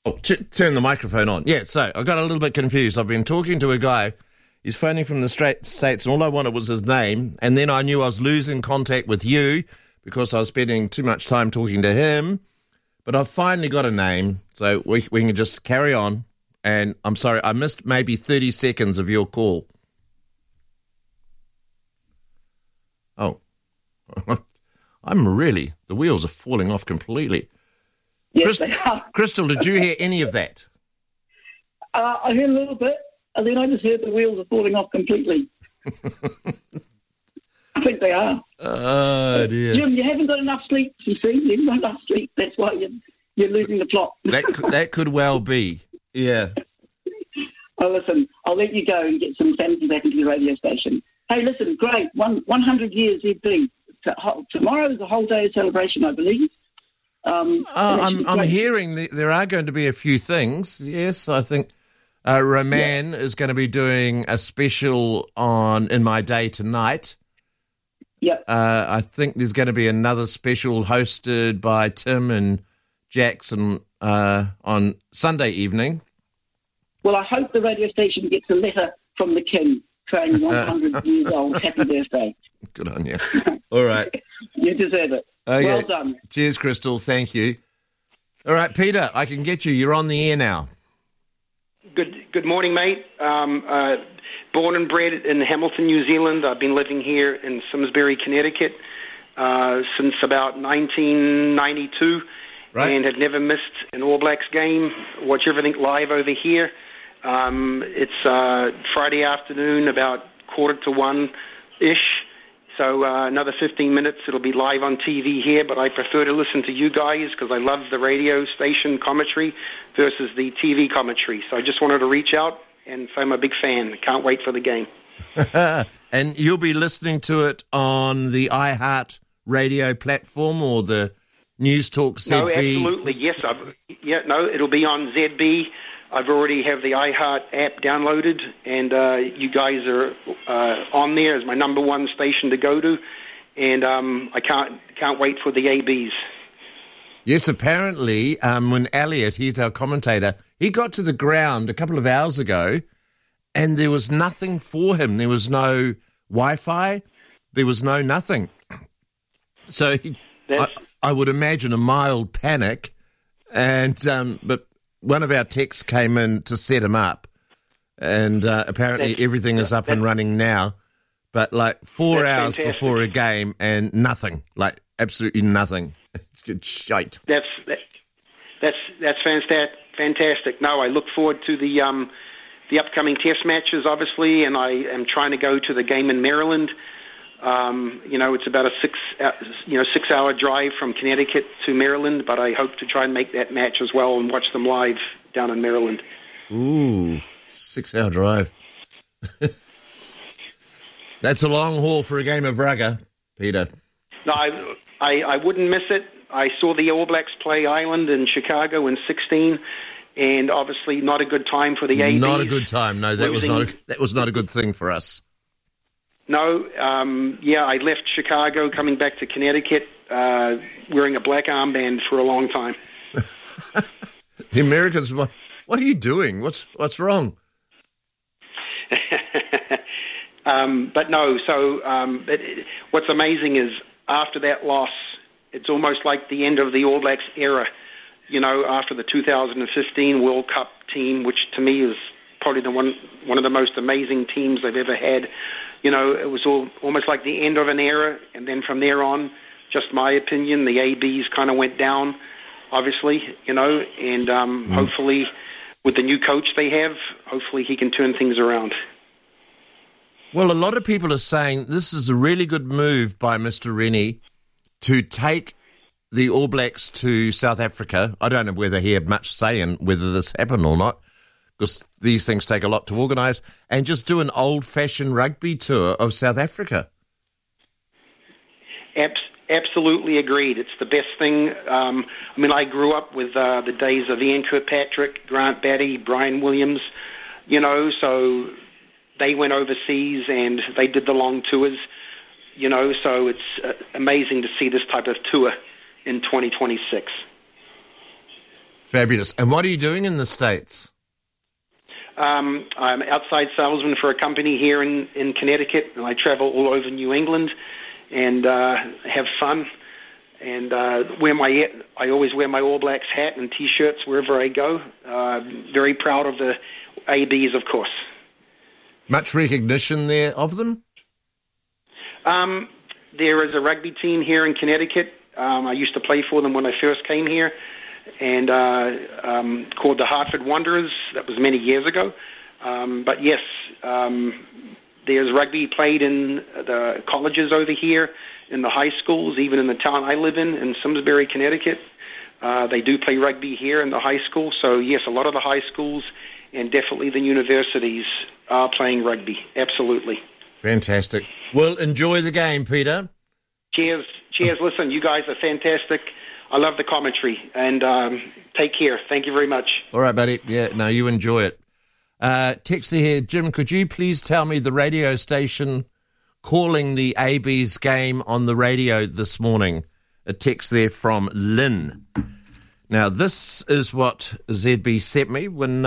Oh, turn the microphone on. Yeah, so I got a little bit confused. I've been talking to a guy. He's phoning from the States, and all I wanted was his name. And then I knew I was losing contact with you because I was spending too much time talking to him. But I've finally got a name, so we can just carry on. And I'm sorry, I missed maybe 30 seconds of your call. Oh. The wheels are falling off completely. Yes, they are. Crystal, did you hear any of that? I heard a little bit, and then I just heard the wheels are falling off completely. I think they are. Oh, dear. Jim, you haven't got enough sleep, you see. You haven't got enough sleep. That's why you're losing the plot. That could well be. Yeah. Oh, listen, I'll let you go and get some sanity back into the radio station. Hey, listen, great. 100 years ZB. Tomorrow is a whole day of celebration, I believe. I'm hearing there are going to be a few things. Yes, I think Roman is going to be doing a special on In My Day tonight. Yep. I think there's going to be another special hosted by Tim and Jackson on Sunday evening. Well, I hope the radio station gets a letter from the King saying 100 years old. Happy birthday. Good on you. All right. You deserve it. Okay. Well done. Cheers, Crystal. Thank you. All right, Peter, I can get you. You're on the air now. Good morning, mate. Born and bred in Hamilton, New Zealand. I've been living here in Simsbury, Connecticut since about 1992, and have never missed an All Blacks game. Watch everything live over here. It's Friday afternoon, about 1:45-ish. So another 15 minutes, it'll be live on TV here, but I prefer to listen to you guys because I love the radio station commentary versus the TV commentary. So I just wanted to reach out and say I'm a big fan. Can't wait for the game. And you'll be listening to it on the iHeart radio platform or the News Talk ZB? No, absolutely, yes. It'll be on ZB. I've already have the iHeart app downloaded, and you guys are on there as my number one station to go to, and I can't wait for the ABs. Yes, apparently, when Elliot, he's our commentator, he got to the ground a couple of hours ago, and there was nothing for him. There was no Wi-Fi. There was no nothing. So I would imagine a mild panic, and but one of our techs came in to set him up, and apparently everything is up and running now. But like 4 hours fantastic. Before a game and nothing, like absolutely nothing. It's good shite. That's fantastic. No, I look forward to the upcoming test matches, obviously, and I am trying to go to the game in Maryland. It's about a 6-hour drive from Connecticut to Maryland, but I hope to try and make that match as well and watch them live down in Maryland. Ooh, 6-hour drive. That's a long haul for a game of rugger, Peter. No, I wouldn't miss it. I saw the All Blacks play Ireland in Chicago in 2016, and obviously not a good time for the ABs. Not a good time. No, that was not a good thing for us. No, I left Chicago, coming back to Connecticut, wearing a black armband for a long time. The Americans, what are you doing? What's wrong? But no, so what's amazing is after that loss, it's almost like the end of the All Blacks era. After the 2015 World Cup team, which to me is probably one of the most amazing teams they've ever had. It was almost like the end of an era, and then from there on, just my opinion, the ABs kind of went down, obviously, and hopefully with the new coach they have, hopefully he can turn things around. Well, a lot of people are saying this is a really good move by Mr. Rennie to take the All Blacks to South Africa. I don't know whether he had much say in whether this happened or not, because these things take a lot to organise, and just do an old-fashioned rugby tour of South Africa. Absolutely agreed. It's the best thing. I grew up with the days of Ian Kirkpatrick, Grant Batty, Brian Williams, so they went overseas and they did the long tours, so it's amazing to see this type of tour in 2026. Fabulous. And what are you doing in the States? I'm outside salesman for a company here in Connecticut, and I travel all over New England and have fun. And I always wear my All Blacks hat and T-shirts wherever I go. Very proud of the ABs, of course. Much recognition there of them? There is a rugby team here in Connecticut. I used to play for them when I first came here, and called the Hartford Wanderers. That was many years ago. But yes, there's rugby played in the colleges over here, in the high schools, even in the town I live in Simsbury, Connecticut. They do play rugby here in the high school. So yes, a lot of the high schools and definitely the universities are playing rugby. Absolutely. Fantastic. Well, enjoy the game, Peter. Cheers. Listen, you guys are fantastic. I love the commentary, and take care. Thank you very much. All right, buddy. Yeah, no, you enjoy it. Texter here, Jim, could you please tell me the radio station calling the AB's game on the radio this morning? A text there from Lynn. Now, this is what ZB sent me when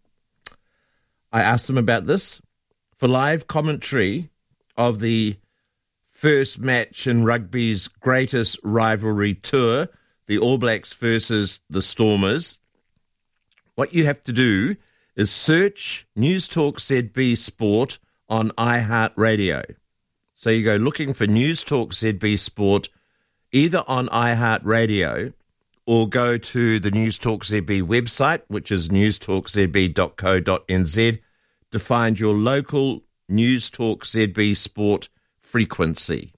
I asked them about this. For live commentary of the first match in rugby's greatest rivalry tour, the All Blacks versus the Stormers, what you have to do is search News Talk ZB Sport on iHeartRadio. So you go looking for News Talk ZB Sport either on iHeartRadio or go to the News Talk ZB website, which is newstalkzb.co.nz, to find your local News Talk ZB Sport frequency.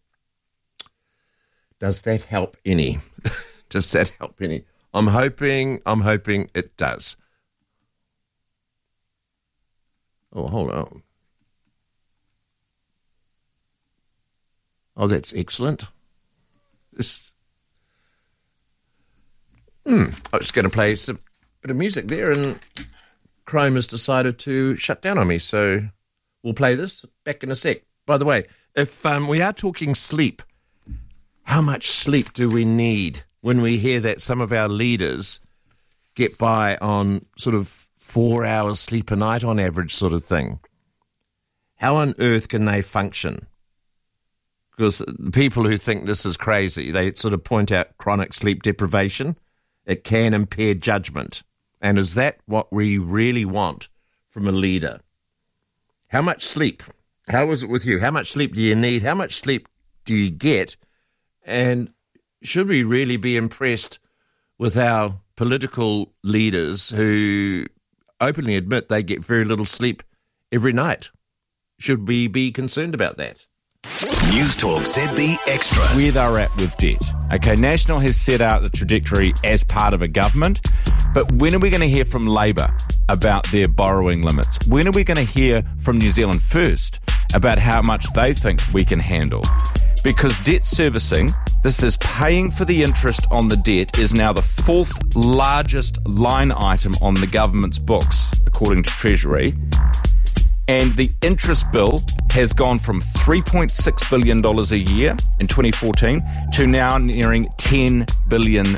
Does that help any? Does that help any? I'm hoping it does. Oh, hold on. Oh, that's excellent. I was going to play some bit of music there, and Chrome has decided to shut down on me, so we'll play this back in a sec. By the way, if we are talking sleep, how much sleep do we need when we hear that some of our leaders get by on sort of 4 hours sleep a night on average sort of thing? How on earth can they function? Because the people who think this is crazy, they sort of point out chronic sleep deprivation. It can impair judgment. And is that what we really want from a leader? How much sleep? How is it with you? How much sleep do you need? How much sleep do you get? And should we really be impressed with our political leaders who openly admit they get very little sleep every night? Should we be concerned about that? News Talk ZB Extra. Where they're at with debt. Okay, National has set out the trajectory as part of a government, but when are we going to hear from Labour about their borrowing limits? When are we going to hear from New Zealand First about how much they think we can handle? Because debt servicing, this is paying for the interest on the debt, is now the fourth largest line item on the government's books, according to Treasury. And the interest bill has gone from $3.6 billion a year in 2014 to now nearing $10 billion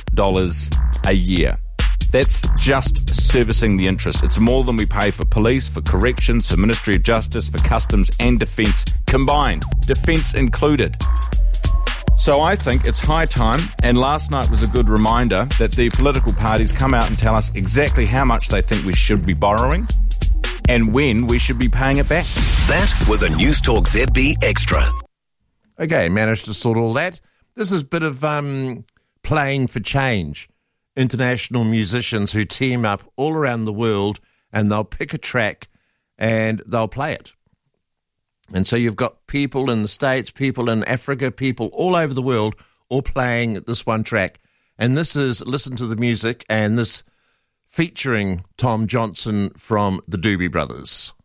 a year. That's just servicing the interest. It's more than we pay for police, for corrections, for Ministry of Justice, for customs and defence combined, defence included. So I think it's high time, and last night was a good reminder that the political parties come out and tell us exactly how much they think we should be borrowing and when we should be paying it back. That was a News Talk ZB Extra. Okay, managed to sort all that. This is a bit of playing for change. International musicians who team up all around the world and they'll pick a track and they'll play it. And so you've got people in the States, people in Africa, people all over the world all playing this one track. And this is Listen to the Music, and this featuring Tom Johnson from the Doobie Brothers.